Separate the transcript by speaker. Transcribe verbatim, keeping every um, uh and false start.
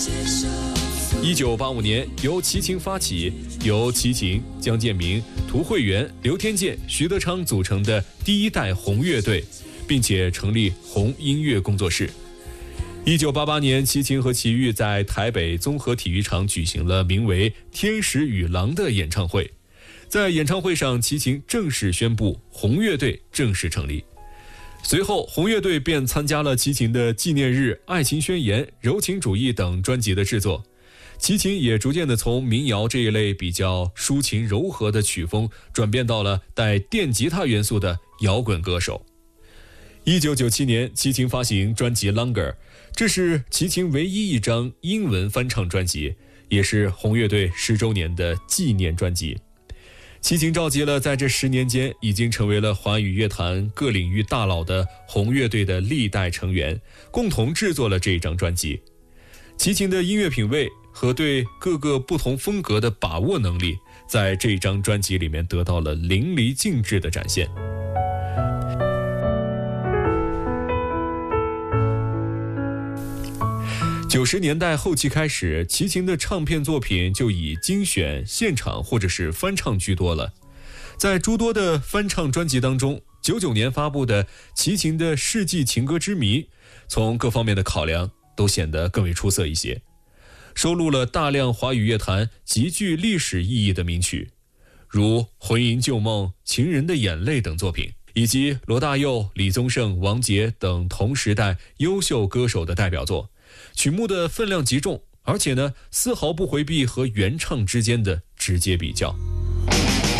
Speaker 1: 一九八五年，由齐秦发起，由齐秦、江建民、涂惠元、刘天健、徐德昌组成的第一代红乐队，并且成立红音乐工作室。一九八八年，齐秦和齐豫在台北综合体育场举行了名为《天使与狼》的演唱会。在演唱会上，齐秦正式宣布红乐队正式成立。随后，红乐队便参加了齐秦的《纪念日》《爱情宣言》《柔情主义》等专辑的制作。齐秦也逐渐地从民谣这一类比较抒情柔和的曲风，转变到了带电吉他元素的摇滚歌手。一九九七年，齐秦发行专辑《Longer》，这是齐秦唯一一张英文翻唱专辑，也是红乐队十周年的纪念专辑。齐秦召集了在这十年间已经成为了华语乐坛各领域大佬的红乐队的历代成员，共同制作了这一张专辑。齐秦的音乐品味和对各个不同风格的把握能力，在这张专辑里面得到了淋漓尽致的展现。九十年代后期开始，齐秦的唱片作品就以精选、现场或者是翻唱居多了。在诸多的翻唱专辑当中，九九年发布的齐秦的《世纪情歌之谜》，从各方面的考量都显得更为出色一些，收录了大量华语乐坛极具历史意义的名曲，如《魂萦旧梦》《情人的眼泪》等作品，以及罗大佑、李宗盛、王杰等同时代优秀歌手的代表作。曲目的分量极重，而且呢，丝毫不回避和原唱之间的直接比较。